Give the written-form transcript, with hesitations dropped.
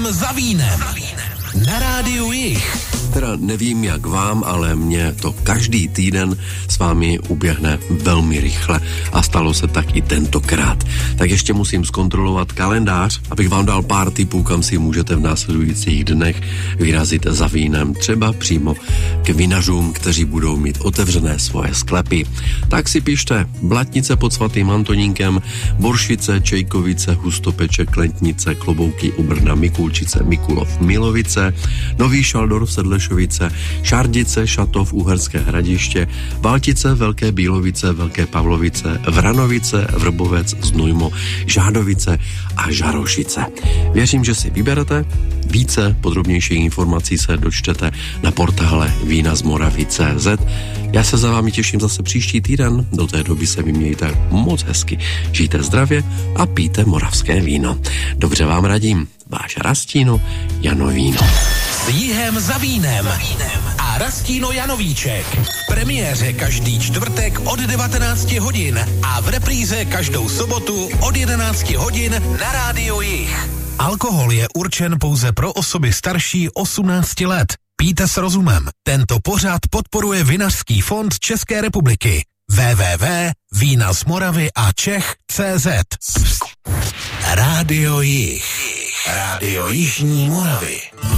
Jihem za vínem. Na rádiu Jih. Teda nevím jak vám, ale mně to každý týden s vámi uběhne velmi rychle a stalo se tak i tentokrát. Tak ještě musím zkontrolovat kalendář, abych vám dal pár tipů, kam si můžete v následujících dnech vyrazit za vínem, třeba přímo k vinařům, kteří budou mít otevřené svoje sklepy. Tak si pište Blatnice pod svatým Antonínkem, Boršice, Čejkovice, Hustopeče, Klentnice, Klobouky u Brna, Mikulčice, Mikulov, Milovice, Nový Šaldorf, Sedlešovice, Šardice, Šatov, Uherské Hradiště, Valtice, Velké Bílovice, Velké Pavlovice, Vranovice, Vrbovec, Znojmo, Žádovice a Žarošice. Věřím, že si vyberete. Více podrobnějších informací se dočtete na portále vínazmoravy.cz. Já se za vámi těším zase příští týden. Do té doby se vymějte moc hezky. Žijte zdravě a pijte moravské víno. Dobře vám radím. Váš Rastino Janovíno. S Jihem za vínem a Rastino Janovíček. V premiéře každý čtvrtek od 19 hodin a v repríze každou sobotu od 11 hodin na rádiu Jih. Alkohol je určen pouze pro osoby starší 18 let. Pijte s rozumem. Tento pořad podporuje Vinařský fond České republiky. www.vínazmoravyačech.cz. Rádio Jih. Rádio Jižní Moravy.